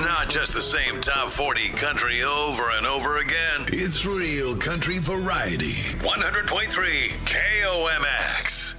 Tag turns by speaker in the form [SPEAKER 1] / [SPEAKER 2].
[SPEAKER 1] Not just the same top 40 country over and over again. It's real country variety. 100.3 KOMX.